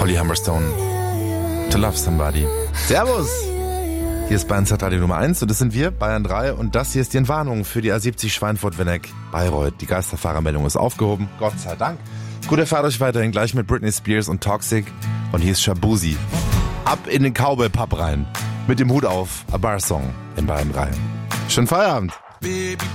Holly Humberstone. To Love Somebody. Servus! Hier ist Bayern Radio Nummer 1 und das sind wir, Bayern 3. Und das hier ist die Entwarnung für die A70 Schweinfurt-Wenneck Bayreuth. Die Geisterfahrermeldung ist aufgehoben. Gott sei Dank. Gut, erfahrt euch weiterhin gleich mit Britney Spears und Toxic. Und hier ist Shabuzi. Ab in den Cowboy-Pub rein. Mit dem Hut auf. A Bar-Song in Bayern 3. Schönen Feierabend.